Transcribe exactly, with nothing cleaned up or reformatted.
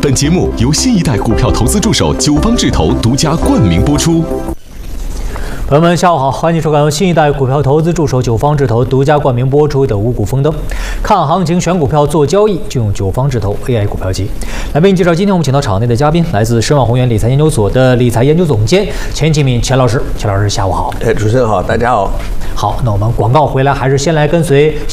本节目由新一代股票投资助手九方智投独家冠名播出。 朋友们，下午好，欢迎收看由新一代股票投资助手九方智投独家冠名播出的五股丰登。看行情、选股票、做交易，就用九方智投 A I 股票机。来为您介绍，今天我们请到场内的嘉宾，来自申万宏源理财研究所的理财研究总监钱启敏钱老师。钱老师，下午好。 哎，主持人好，大家好。 好，那我们广告回来，还是先来跟随